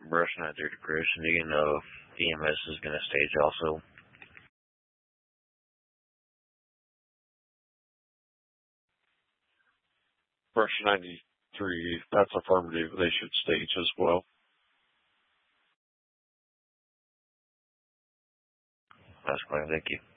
brushing out 30 person. Do you know if EMS is going to stage also? Brush 93, that's affirmative. They should stage as well. That's fine. Thank you.